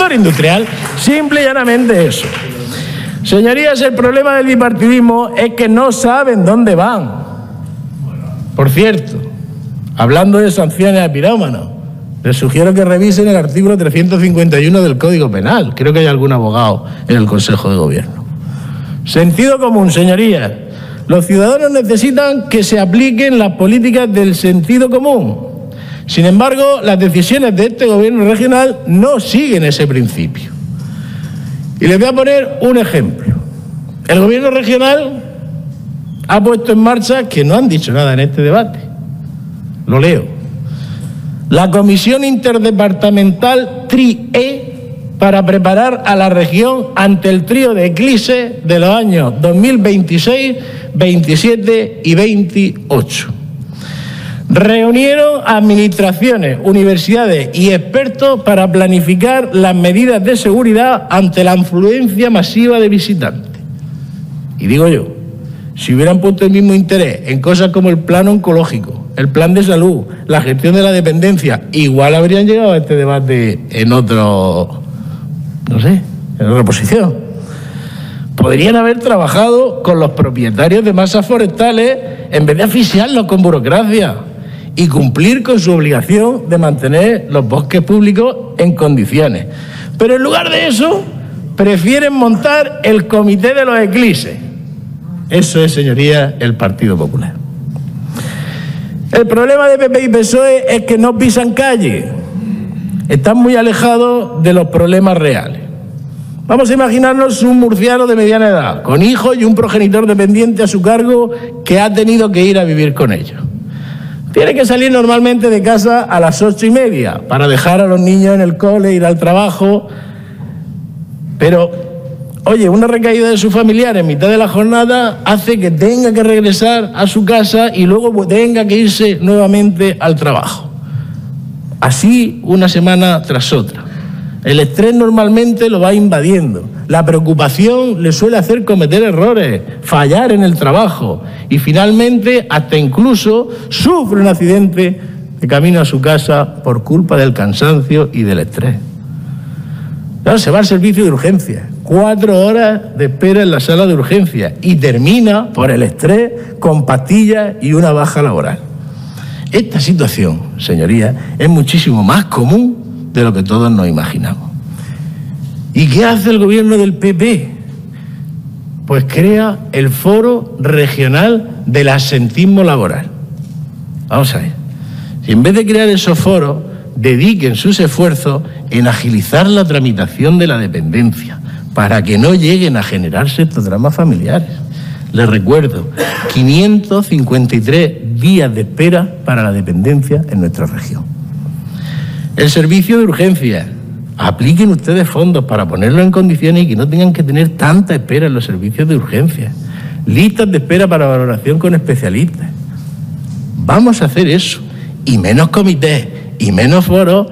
sector industrial, simple y llanamente eso. Señorías, el problema del bipartidismo es que no saben dónde van. Por cierto, hablando de sanciones a pirómanos, les sugiero que revisen el artículo 351 del Código Penal. Creo que hay algún abogado en el Consejo de Gobierno. Sentido común, señorías. Los ciudadanos necesitan que se apliquen las políticas del sentido común. Sin embargo, las decisiones de este gobierno regional no siguen ese principio. Y les voy a poner un ejemplo. El gobierno regional ha puesto en marcha, que no han dicho nada en este debate, lo leo, la Comisión Interdepartamental TRIE para preparar a la región ante el trío de eclipse de los años 2026, 27 y 28. Reunieron administraciones, universidades y expertos para planificar las medidas de seguridad ante la afluencia masiva de visitantes. Y digo yo, si hubieran puesto el mismo interés en cosas como el plan oncológico, el plan de salud, la gestión de la dependencia, igual habrían llegado a este debate en otro, no sé, en otra posición. Podrían haber trabajado con los propietarios de masas forestales en vez de asfixiarlos con burocracia y cumplir con su obligación de mantener los bosques públicos en condiciones. Pero en lugar de eso, prefieren montar el comité de los eclipses. Eso es, señorías, el Partido Popular. El problema de PP y PSOE es que no pisan calle. Están muy alejados de los problemas reales. Vamos a imaginarnos un murciano de mediana edad, con hijos y un progenitor dependiente a su cargo que ha tenido que ir a vivir con ellos. Tiene que salir normalmente de casa a las 8:30 para dejar a los niños en el cole, ir al trabajo. Pero, oye, una recaída de su familiar en mitad de la jornada hace que tenga que regresar a su casa y luego tenga que irse nuevamente al trabajo. Así una semana tras otra. El estrés normalmente lo va invadiendo. La preocupación le suele hacer cometer errores, fallar en el trabajo y finalmente hasta incluso sufre un accidente de camino a su casa por culpa del cansancio y del estrés. Claro, se va al servicio de urgencias, 4 horas de espera en la sala de urgencias y termina por el estrés con pastillas y una baja laboral. Esta situación, señorías, es muchísimo más común de lo que todos nos imaginamos. ¿Y qué hace el gobierno del PP? Pues crea el Foro Regional del Absentismo Laboral. Vamos a ver, si en vez de crear esos foros, dediquen sus esfuerzos en agilizar la tramitación de la dependencia, para que no lleguen a generarse estos dramas familiares. Les recuerdo, 553 días de espera para la dependencia en nuestra región. El servicio de urgencias, apliquen ustedes fondos para ponerlo en condiciones y que no tengan que tener tanta espera en los servicios de urgencias. Listas de espera para valoración con especialistas. Vamos a hacer eso, y menos comités, y menos foros,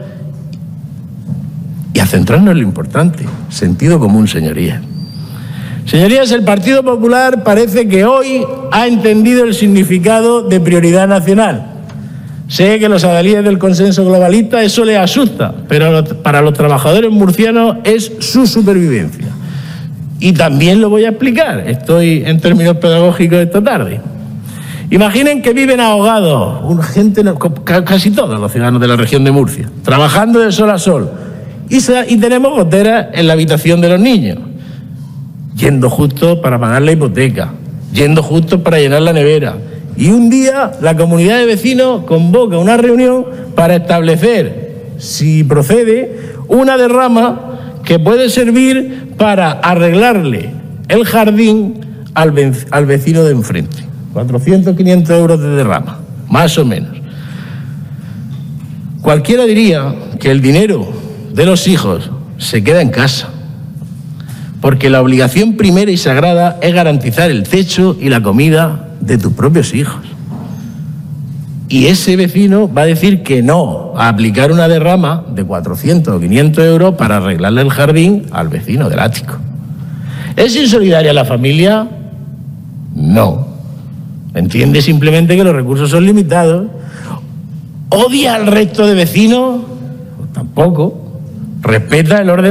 y a centrarnos en lo importante, sentido común, señorías. Señorías, el Partido Popular parece que hoy ha entendido el significado de prioridad nacional. Sé que los adalides del consenso globalista eso les asusta, pero para los trabajadores murcianos es su supervivencia. Y también lo voy a explicar, estoy en términos pedagógicos esta tarde. Imaginen que viven ahogados, casi todos los ciudadanos de la región de Murcia, trabajando de sol a sol, y tenemos goteras en la habitación de los niños, yendo justo para pagar la hipoteca, yendo justo para llenar la nevera. Y un día la comunidad de vecinos convoca una reunión para establecer, si procede, una derrama que puede servir para arreglarle el jardín al vecino de enfrente. 400, 500 euros de derrama, más o menos. Cualquiera diría que el dinero de los hijos se queda en casa, porque la obligación primera y sagrada es garantizar el techo y la comida de tus propios hijos. Y ese vecino va a decir que no a aplicar una derrama de 400 o 500 euros para arreglarle el jardín al vecino del ático. ¿Es insolidaria la familia? No. Entiende simplemente que los recursos son limitados. ¿Odia al resto de vecinos? Pues tampoco. Respeta el orden